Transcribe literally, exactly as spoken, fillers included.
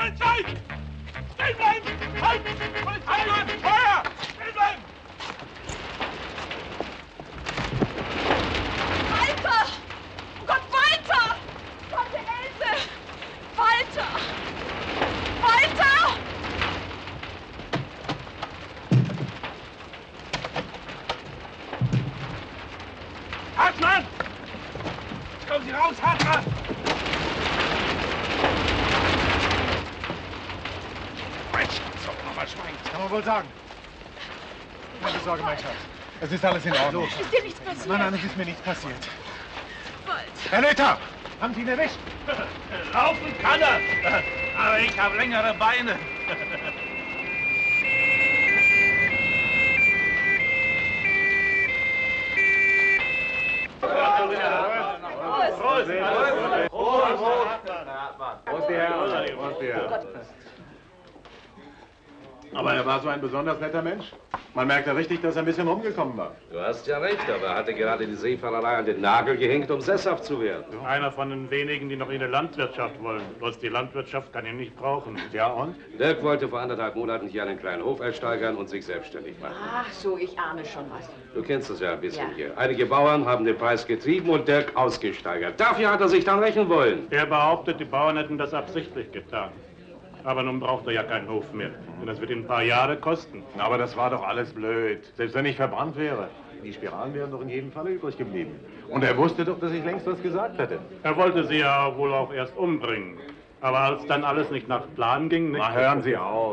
Polizei! Stehen bleiben! Halt! Polizei! Mann! Feuer! Stehen bleiben! Weiter! Oh Gott, weiter! Tante Else! Weiter! Weiter! Hartmann! Kommen Sie raus, Hartmann! Das kann man wohl sagen. Keine Sorge, mein Schatz. Es ist alles in Ordnung. Ist dir nichts passiert? Nein, nein, es ist mir nichts passiert. Walter. Herr Netter! Haben Sie ihn erwischt? Laufen kann er, aber ich habe längere Beine. Prost! Prost, die Herren! Prost, die Herren! Aber er war so ein besonders netter Mensch. Man merkt ja richtig, dass er ein bisschen rumgekommen war. Du hast ja recht, aber er hatte gerade die Seefahrerei an den Nagel gehängt, um sesshaft zu werden. Einer von den wenigen, die noch in der Landwirtschaft wollen. Bloß die Landwirtschaft kann ihn nicht brauchen. Ja, und? Dirk wollte vor anderthalb Monaten hier einen kleinen Hof ersteigern und sich selbstständig machen. Ach so, ich ahne schon was. Du kennst es ja ein bisschen Ja. hier. Einige Bauern haben den Preis getrieben und Dirk ausgesteigert. Dafür hat er sich dann rächen wollen. Er behauptet, die Bauern hätten das absichtlich getan. Aber nun braucht er ja keinen Hof mehr. Und das wird ihn ein paar Jahre kosten. Aber das war doch alles blöd. Selbst wenn ich verbrannt wäre. Die Spiralen wären doch in jedem Fall übrig geblieben. Und er wusste doch, dass ich längst was gesagt hätte. Er wollte sie ja wohl auch erst umbringen. Aber als dann alles nicht nach Plan ging... Nicht Na, hören Sie auf.